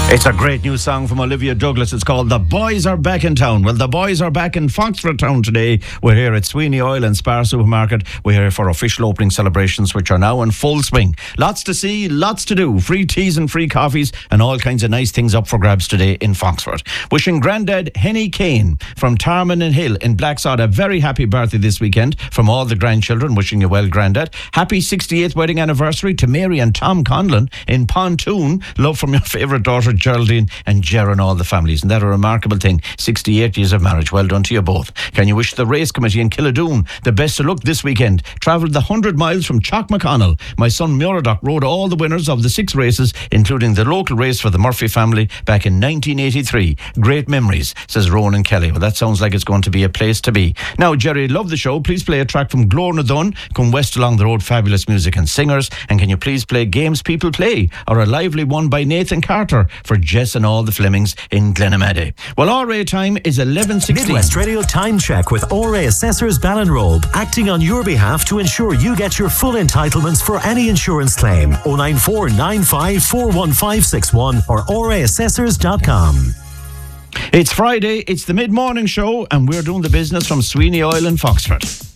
It's a great new song from Olivia Douglas. It's called The Boys Are Back in Town. Well, the boys are back in Foxford Town today. We're here at Sweeney Oil and Spar Supermarket. We're here for official opening celebrations, which are now in full swing. Lots to see, lots to do. Free teas and free coffees and all kinds of nice things up for grabs today in Foxford. Wishing Grandad Henny Kane from Tarman and Hill in Blacksod a very happy birthday this weekend from all the grandchildren. Wishing you well, Grandad. Happy 68th wedding anniversary to Mary and Tom Conlon in Pontoon. Love from your favourite daughter, Geraldine and Ger and all the families. Isn't that a remarkable thing? 68 years of marriage. Well done to you both. Can you wish the race committee in Killadoon the best of luck this weekend? Travelled the 100 miles from Chalk McConnell. My son Muradok rode all the winners of the 6 races, including the local race for the Murphy family back in 1983. Great memories, says Ronan Kelly. Well, that sounds like it's going to be a place to be. Now, Jerry, love the show. Please play a track from Glorna Dunn. Come west along the road, fabulous music and singers. And can you please play Games People Play, or a lively one by Nathan Carter for Jess and all the Flemings in Glenamaddy. Well, RA time is 11:16. Midwest Radio Time Check with RA Assessors Ballinrobe, acting on your behalf to ensure you get your full entitlements for any insurance claim. 09495415561 or raassessors.com. It's Friday, it's the mid-morning show, and we're doing the business from Sweeney Oil in Foxford.